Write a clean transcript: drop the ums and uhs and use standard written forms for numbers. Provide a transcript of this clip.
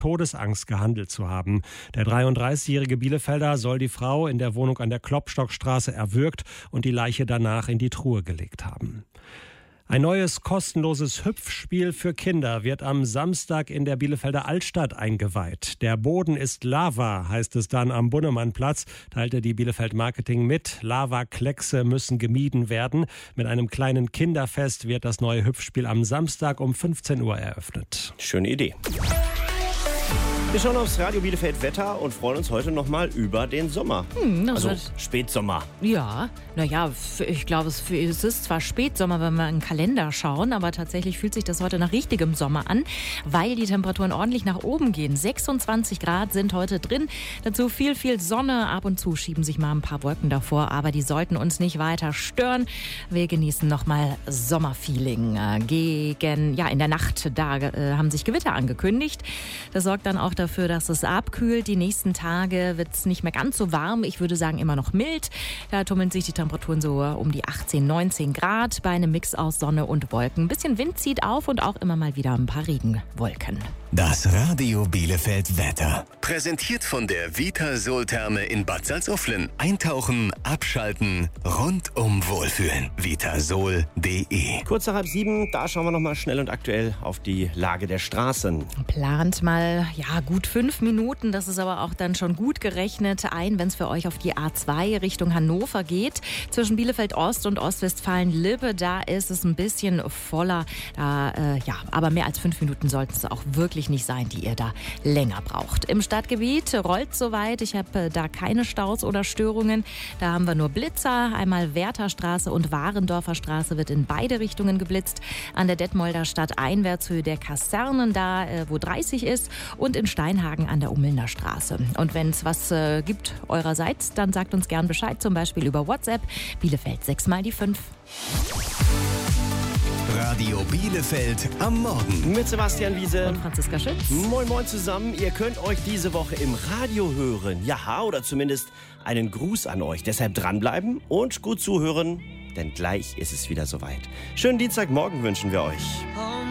Todesangst gehandelt zu haben. Der 33-jährige Bielefelder soll die Frau in der Wohnung an der Klopstockstraße erwürgt und die Leiche danach in die Truhe gelegt haben. Ein neues kostenloses Hüpfspiel für Kinder wird am Samstag in der Bielefelder Altstadt eingeweiht. Der Boden ist Lava, heißt es dann am Bunnemannplatz, teilte die Bielefeld Marketing mit. Lavakleckse müssen gemieden werden. Mit einem kleinen Kinderfest wird das neue Hüpfspiel am Samstag um 15 Uhr eröffnet. Schöne Idee. Wir schauen aufs Radio Bielefeld Wetter und freuen uns heute nochmal über den Sommer. Also Spätsommer. Ja, naja, ich glaube, es ist zwar Spätsommer, wenn wir in den Kalender schauen, aber tatsächlich fühlt sich das heute nach richtigem Sommer an, weil die Temperaturen ordentlich nach oben gehen. 26 Grad sind heute drin, dazu viel Sonne. Ab und zu schieben sich mal ein paar Wolken davor, aber die sollten uns nicht weiter stören. Wir genießen nochmal Sommerfeeling. In der Nacht, da haben sich Gewitter angekündigt. Das sorgt dann auch dafür, dass es abkühlt. Die nächsten Tage wird es nicht mehr ganz so warm. Ich würde sagen, immer noch mild. Da tummeln sich die Temperaturen so um die 18, 19 Grad bei einem Mix aus Sonne und Wolken. Ein bisschen Wind zieht auf und auch immer mal wieder ein paar Regenwolken. Das Radio Bielefeld Wetter. Präsentiert von der Vitasol-Therme in Bad Salzuflen. Eintauchen, abschalten, rundum wohlfühlen. Vitasol.de. Kurz nach 6:30, da schauen wir nochmal schnell und aktuell auf die Lage der Straßen. Plant mal, gut 5 Minuten, das ist aber auch dann schon gut gerechnet wenn es für euch auf die A2 Richtung Hannover geht. Zwischen Bielefeld Ost und Ostwestfalen-Lippe, da ist es ein bisschen voller. Aber mehr als 5 Minuten sollten es auch wirklich nicht sein, die ihr da länger braucht. Im Stadtgebiet rollt soweit. Ich habe da keine Staus oder Störungen. Da haben wir nur Blitzer. Einmal Wertherstraße und Warendorfer Straße wird in beide Richtungen geblitzt. An der Detmolder Stadt Einwärtshöhe der Kasernen, da wo 30 ist, und in Steinhagen an der Ummelnder Straße. Und wenn es was gibt eurerseits, dann sagt uns gern Bescheid, zum Beispiel über WhatsApp. Bielefeld 6x5. Radio Bielefeld am Morgen. Mit Sebastian Wiese und Franziska Schütz. Moin Moin zusammen. Ihr könnt euch diese Woche im Radio hören. Ja, oder zumindest einen Gruß an euch. Deshalb dranbleiben und gut zuhören, denn gleich ist es wieder soweit. Schönen Dienstagmorgen wünschen wir euch.